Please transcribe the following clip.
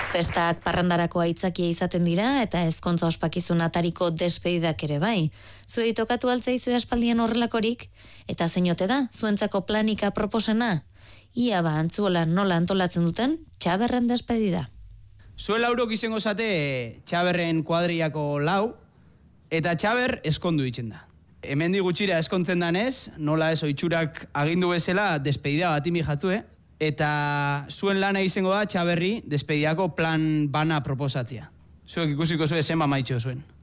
Festak parrandarako aitzakia izaten dira eta ezkontza ospakizun atariko despedidak ere bai. Zuei tokatu altzaizue aspaldian horrelakorik? Eta zeinote da, zuentzako planika proposena? Ia ba, antzuola nola antolatzen duten, Txaberren despedida. Zue laurok izango zate Txaberren kuadriako lau, eta Txaber eskondu ditzen da. Hemendi gutxira eskontzen danez, nola ez oitxurak agindu bezala despedida bat imi jatzue, eta zuen lana izango da Txaberri despedidako plan bana proposatzea. Zuek ikusiko zuen zenba maitxo zuen.